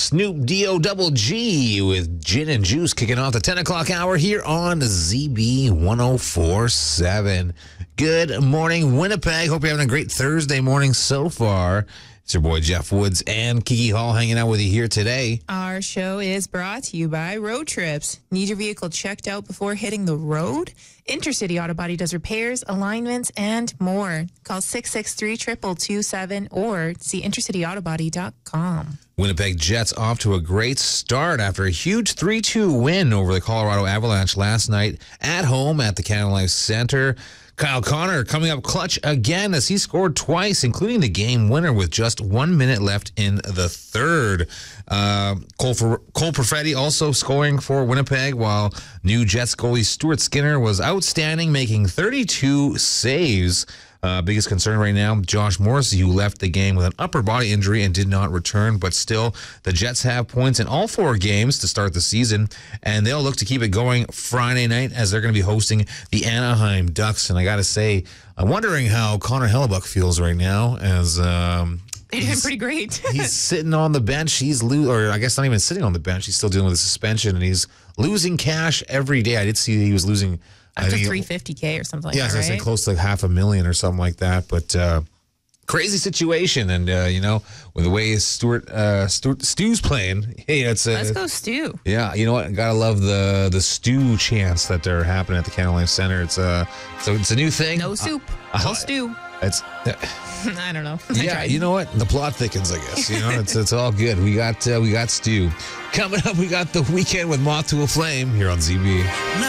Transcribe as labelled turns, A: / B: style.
A: Snoop D-O double G with Gin and Juice kicking off the 10 o'clock hour here on ZB 104.7. Good morning, Winnipeg. Hope you're having a great Thursday morning so far. It's your boy Jeff Woods and Kiki Hall hanging out with you here today.
B: Our show is brought to you by Road Trips. Need your vehicle checked out before hitting the road? Intercity Auto Body does repairs, alignments, and more. Call 663-2227 or see intercityautobody.com.
A: Winnipeg Jets off to a great start after a huge 3-2 win over the Colorado Avalanche last night at home at the Canada Life Center. Kyle Connor coming up clutch again as he scored twice, including the game winner with just 1 minute left in the third. Cole Perfetti also scoring for Winnipeg, while new Jets goalie Stuart Skinner was outstanding, making 32 saves. Biggest concern right now, Josh Morrissey, who left the game with an upper body injury and did not return. But still, the Jets have points in all 4 games to start the season, and they'll look to keep it going Friday night as they're going to be hosting the Anaheim Ducks. And I got to say, I'm wondering how Connor Hellebuck feels right now as
B: They're doing pretty great.
A: he's sitting on the bench. Or I guess not even sitting on the bench. He's still dealing with a suspension, and he's losing cash every day. I did see he was losing
B: Up to $350K or something like that,
A: right?
B: right?
A: I say close to $500,000 or something like that. But crazy situation, and with the way Stu's playing, hey,
B: Let's go, Stu.
A: Yeah, you know what? Gotta love the Stu chants that are happening at the Canada Life Center. It's a new thing.
B: No soup, no stew.
A: It's
B: I don't know.
A: yeah, you know what? The plot thickens, I guess. You know, it's all good. We got Stu coming up. We got The Weekend with Moth to a Flame here on ZB.